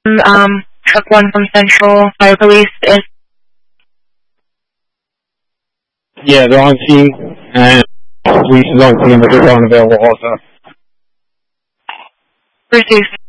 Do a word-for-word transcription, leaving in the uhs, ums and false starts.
um, truck one from Central Fire Police is... Yeah, they're on scene, and police is on scene, but they're unavailable also. Reduce